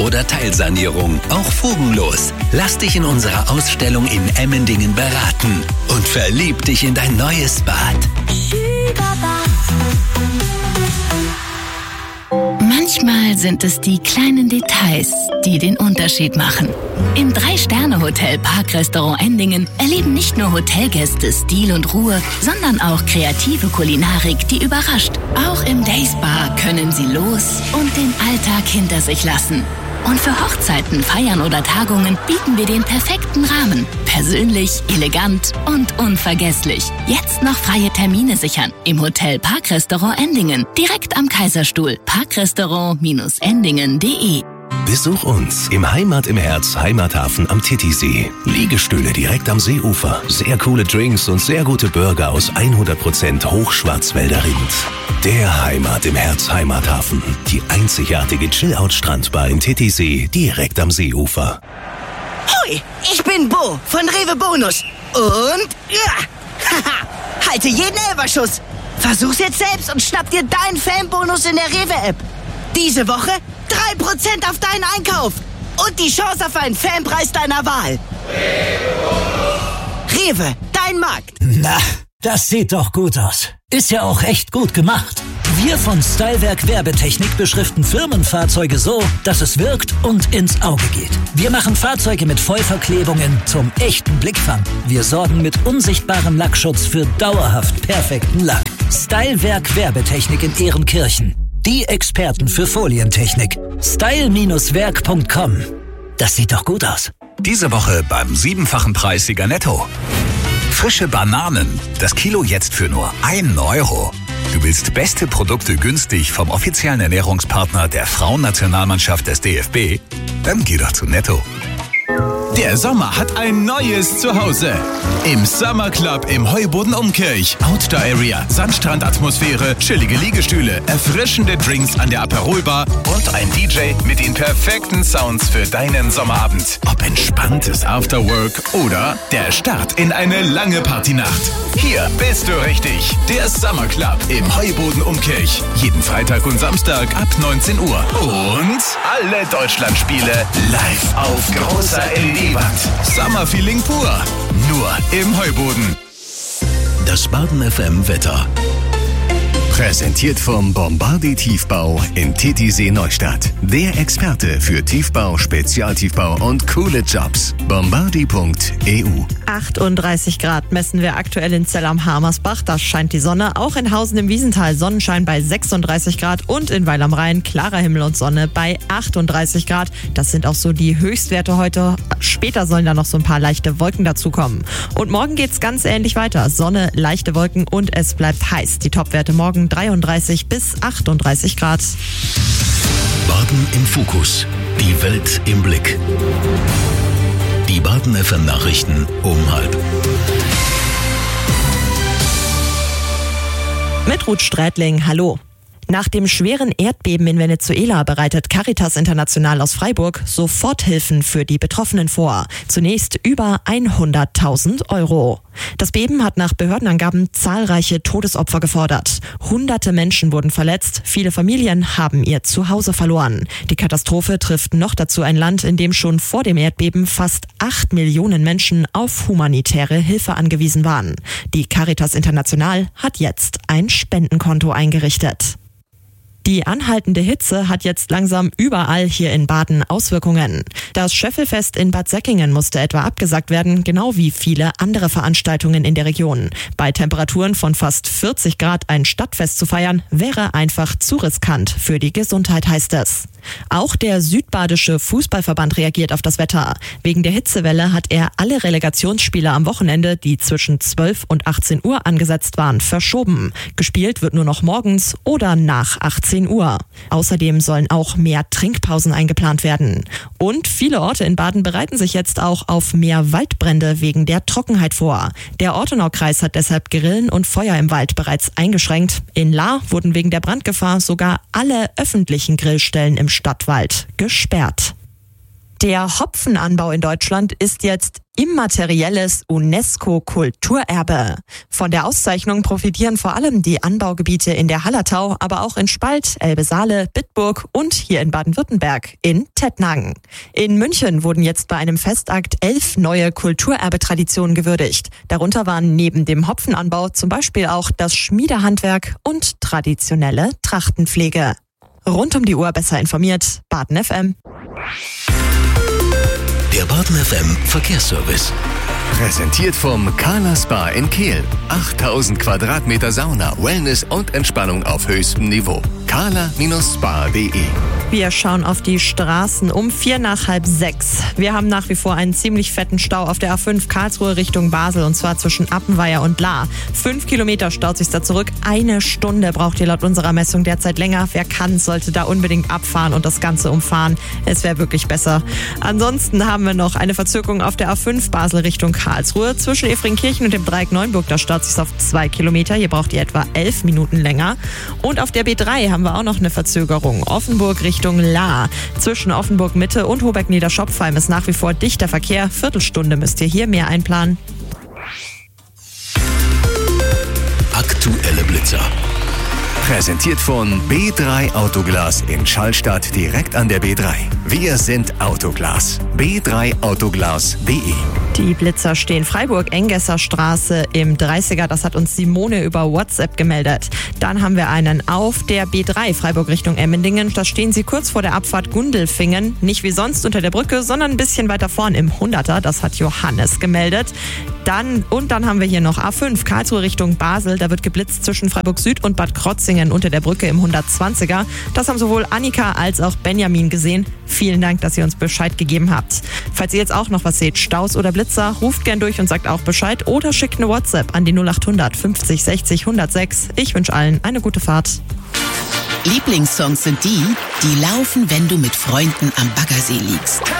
oder Teilsanierung, auch fugenlos. Lass dich in unserer Ausstellung in Emmendingen beraten und verlieb dich in dein neues Bad. Manchmal sind es die kleinen Details, die den Unterschied machen. Im 3-Sterne-Hotel Parkrestaurant Endingen erleben nicht nur Hotelgäste Stil und Ruhe, sondern auch kreative Kulinarik, die überrascht. Auch im Dayspa können Sie los und den Alltag hinter sich lassen. Und für Hochzeiten, Feiern oder Tagungen bieten wir den perfekten Rahmen. Persönlich, elegant und unvergesslich. Jetzt noch freie Termine sichern im Hotel Parkrestaurant Endingen. Direkt am Kaiserstuhl. Parkrestaurant-endingen.de. Besuch uns im Heimat im Herz Heimathafen am Titisee. Liegestühle direkt am Seeufer. Sehr coole Drinks und sehr gute Burger aus 100% Hochschwarzwälder Rind. Der Heimat im Herz Heimathafen. Die einzigartige Chill-Out-Strandbar in Titisee direkt am Seeufer. Hoi, ich bin Bo von Rewe Bonus. Und haha, halte jeden Elferschuss. Versuch's jetzt selbst und schnapp dir deinen Fanbonus in der Rewe-App. Diese Woche 3% auf deinen Einkauf und die Chance auf einen Fanpreis deiner Wahl. Rewe, dein Markt. Na, das sieht doch gut aus. Ist ja auch echt gut gemacht. Wir von Stylewerk Werbetechnik beschriften Firmenfahrzeuge so, dass es wirkt und ins Auge geht. Wir machen Fahrzeuge mit Vollverklebungen zum echten Blickfang. Wir sorgen mit unsichtbarem Lackschutz für dauerhaft perfekten Lack. Stylewerk Werbetechnik in Ehrenkirchen. Die Experten für Folientechnik. Style-werk.com. Das sieht doch gut aus. Diese Woche beim 7-fachen Preissieger Netto. Frische Bananen. Das Kilo jetzt für nur 1 Euro. Du willst beste Produkte günstig vom offiziellen Ernährungspartner der Frauennationalmannschaft des DFB? Dann geh doch zu Netto. Der Sommer hat ein neues Zuhause. Im Summer Club im Heuboden Umkirch. Outdoor Area, Sandstrandatmosphäre, chillige Liegestühle, erfrischende Drinks an der Aperolbar und ein DJ mit den perfekten Sounds für deinen Sommerabend. Ob entspanntes Afterwork oder der Start in eine lange Partynacht. Hier bist du richtig. Der Summer Club im Heuboden Umkirch. Jeden Freitag und Samstag ab 19 Uhr. Und alle Deutschlandspiele live auf großer LED-Wand. Summer Feeling pur. Nur im Heuboden. Das Baden FM Wetter. Präsentiert vom Bombardier Tiefbau in Titisee Neustadt. Der Experte für Tiefbau, Spezialtiefbau und coole Jobs. Bombardier.eu. 38 Grad messen wir aktuell in Zell am Hamersbach. Da scheint die Sonne. Auch in Hausen im Wiesental Sonnenschein bei 36 Grad und in Weil am Rhein klarer Himmel und Sonne bei 38 Grad. Das sind auch so die Höchstwerte heute. Später sollen da noch so ein paar leichte Wolken dazukommen. Und morgen geht's ganz ähnlich weiter. Sonne, leichte Wolken und es bleibt heiß. Die Topwerte morgen 33 bis 38 Grad. Baden im Fokus. Die Welt im Blick. Die Baden FM Nachrichten um 12:30. Mit Ruth Strätling, hallo. Nach dem schweren Erdbeben in Venezuela bereitet Caritas International aus Freiburg Soforthilfen für die Betroffenen vor. Zunächst über 100.000 Euro. Das Beben hat nach Behördenangaben zahlreiche Todesopfer gefordert. Hunderte Menschen wurden verletzt, viele Familien haben ihr Zuhause verloren. Die Katastrophe trifft noch dazu ein Land, in dem schon vor dem Erdbeben fast 8 Millionen Menschen auf humanitäre Hilfe angewiesen waren. Die Caritas International hat jetzt ein Spendenkonto eingerichtet. Die anhaltende Hitze hat jetzt langsam überall hier in Baden Auswirkungen. Das Scheffelfest in Bad Säckingen musste etwa abgesagt werden, genau wie viele andere Veranstaltungen in der Region. Bei Temperaturen von fast 40 Grad ein Stadtfest zu feiern, wäre einfach zu riskant für die Gesundheit, heißt es. Auch der Südbadische Fußballverband reagiert auf das Wetter. Wegen der Hitzewelle hat er alle Relegationsspiele am Wochenende, die zwischen 12 und 18 Uhr angesetzt waren, verschoben. Gespielt wird nur noch morgens oder nach 18 Uhr. Außerdem sollen auch mehr Trinkpausen eingeplant werden. Und viele Orte in Baden bereiten sich jetzt auch auf mehr Waldbrände wegen der Trockenheit vor. Der Ortenaukreis hat deshalb Grillen und Feuer im Wald bereits eingeschränkt. In Lahr wurden wegen der Brandgefahr sogar alle öffentlichen Grillstellen im Stadtwald gesperrt. Der Hopfenanbau in Deutschland ist jetzt immaterielles UNESCO-Kulturerbe. Von der Auszeichnung profitieren vor allem die Anbaugebiete in der Hallertau, aber auch in Spalt, Elbe-Saale, Bitburg und hier in Baden-Württemberg in Tettnang. In München wurden jetzt bei einem Festakt 11 neue Kulturerbe-Traditionen gewürdigt. Darunter waren neben dem Hopfenanbau zum Beispiel auch das Schmiedehandwerk und traditionelle Trachtenpflege. Rund um die Uhr besser informiert, Baden FM. Der Baden FM Verkehrsservice. Präsentiert vom Kala Spa in Kehl. 8000 Quadratmeter Sauna, Wellness und Entspannung auf höchstem Niveau. kala-spa.de. Wir schauen auf die Straßen um 5:45. Wir haben nach wie vor einen ziemlich fetten Stau auf der A5 Karlsruhe Richtung Basel, und zwar zwischen Appenweier und Lahr. 5 Kilometer staut sich da zurück. 1 Stunde braucht ihr laut unserer Messung derzeit länger. Wer kann, sollte da unbedingt abfahren und das Ganze umfahren. Es wäre wirklich besser. Ansonsten haben wir noch eine Verzögerung auf der A5 Basel Richtung Karlsruhe. Zwischen Efringkirchen und dem Dreieck Neuenburg, da staut sich auf 2 Kilometer. Hier braucht ihr etwa 11 Minuten länger. Und auf der B3 haben wir auch noch eine Verzögerung. Offenburg Richtung Lahr. Zwischen Offenburg Mitte und Hobeck-Niederschopfheim ist nach wie vor dichter Verkehr. Viertelstunde müsst ihr hier mehr einplanen. Aktuelle Blitzer. Präsentiert von B3 Autoglas in Schallstadt direkt an der B3. Wir sind Autoglas. b3autoglas.de. Die Blitzer stehen Freiburg, Engesser Straße im 30er. Das hat uns Simone über WhatsApp gemeldet. Dann haben wir einen auf der B3 Freiburg Richtung Emmendingen. Da stehen sie kurz vor der Abfahrt Gundelfingen. Nicht wie sonst unter der Brücke, sondern ein bisschen weiter vorn im 100er. Das hat Johannes gemeldet. Dann haben wir hier noch A5 Karlsruhe Richtung Basel. Da wird geblitzt zwischen Freiburg Süd und Bad Krotzingen unter der Brücke im 120er. Das haben sowohl Annika als auch Benjamin gesehen. Vielen Dank, dass ihr uns Bescheid gegeben habt. Falls ihr jetzt auch noch was seht, Staus oder Blitzer, ruft gern durch und sagt auch Bescheid oder schickt eine WhatsApp an die 0800 50 60 106. Ich wünsche allen eine gute Fahrt. Lieblingssongs sind die laufen, wenn du mit Freunden am Baggersee liegst.